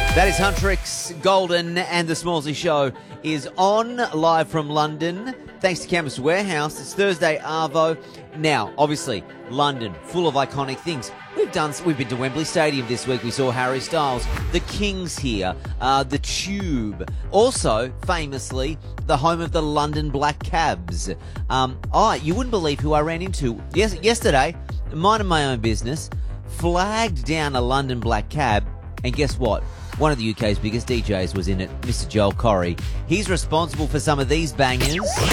That is Huntrix, Golden, and the Smallsy Show is on live from London. Thanks to Campus Warehouse. It's Thursday Arvo. Now, obviously, London, full of iconic things. We've been to Wembley Stadium this week. We saw Harry Styles, the Kings here, the Tube. Also, famously, the home of the London Black Cabs. You wouldn't believe who I ran into yesterday. Minding my own business, flagged down a London Black Cab, and guess what? One of the UK's biggest DJs was in it, Mr. Joel Corry. He's responsible for some of these bangers.